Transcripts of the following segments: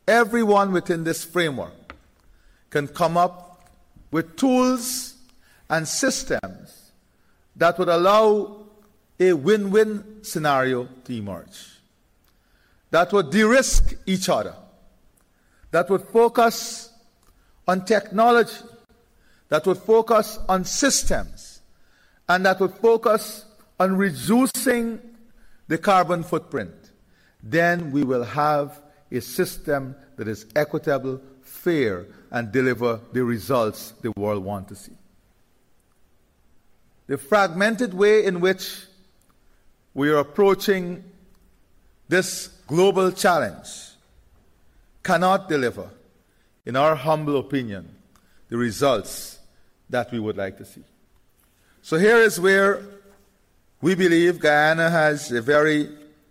everyone within this framework can come up with tools and systems that would allow a win-win scenario to emerge, that would de-risk each other, that would focus on technology, that would focus on systems, and that would focus on reducing the carbon footprint. Then we will have a system that is equitable, fair, and deliver the results the world wants to see. The fragmented way in which we are approaching this global challenge cannot deliver, in our humble opinion, the results that we would like to see. So here is where we believe Guyana has a very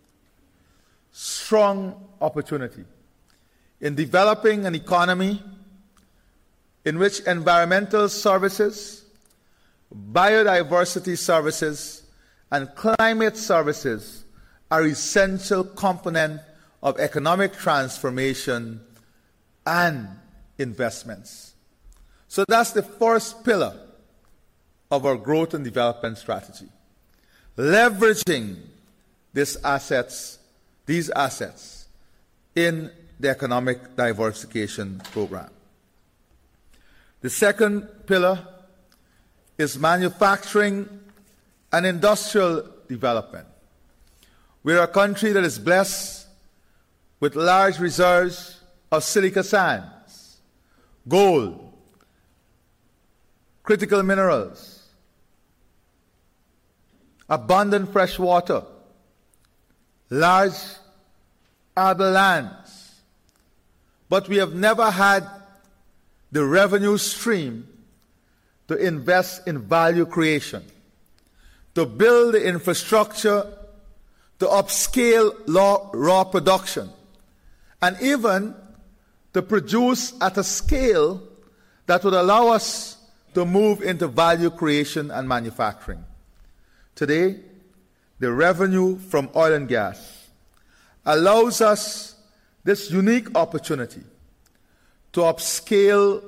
strong opportunity in developing an economy in which environmental services, biodiversity services, and climate services are essential components of economic transformation and investments. So that's the first pillar of our growth and development strategy. Leveraging these assets in the economic diversification program. The second pillar is manufacturing and industrial development. We're a country that is blessed with large reserves of silica sands, gold, critical minerals, abundant fresh water, large arable lands. But we have never had the revenue stream to invest in value creation, to build the infrastructure, to upscale raw production, and even to produce at a scale that would allow us to move into value creation and manufacturing. Today, the revenue from oil and gas allows us this unique opportunity to upscale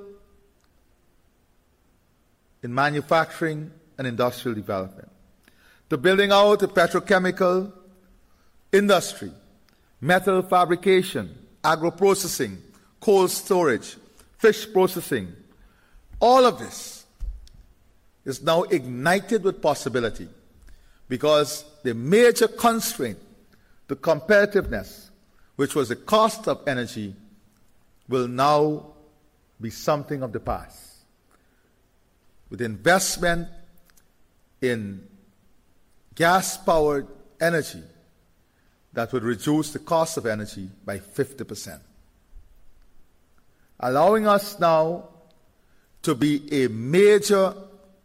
in manufacturing and industrial development, to building out a petrochemical industry, metal fabrication, agro-processing, cold storage, fish processing. All of this is now ignited with possibility because the major constraint to competitiveness, which was the cost of energy, will now be something of the past. With investment in gas-powered energy that would reduce the cost of energy by 50%. Allowing us now to be a major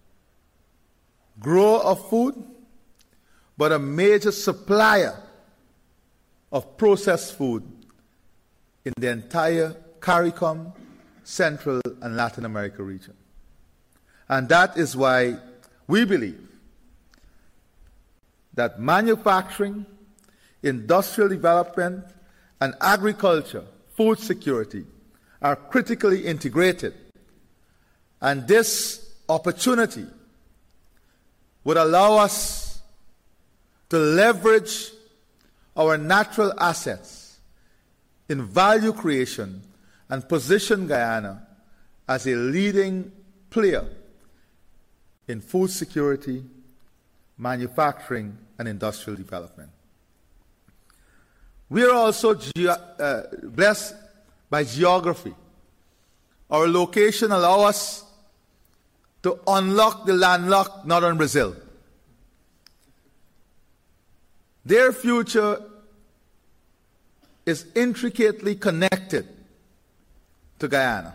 grower of food, but a major supplier of processed food in the entire CARICOM, Central and Latin America region. And that is why we believe that manufacturing, industrial development, and agriculture, food security, are critically integrated. And this opportunity would allow us to leverage our natural assets in value creation and position Guyana as a leading player in food security, manufacturing, and industrial development. We are also blessed by geography. Our location allows us to unlock the landlocked northern Brazil. Their future is intricately connected to Guyana.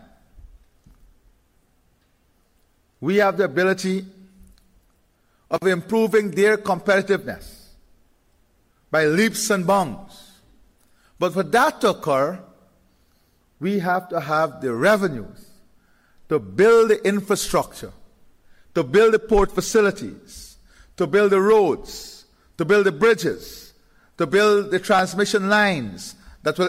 We have the ability of improving their competitiveness by leaps and bounds. But for that to occur, we have to have the revenues to build the infrastructure, to build the port facilities, to build the roads, to build the bridges, to build the transmission lines,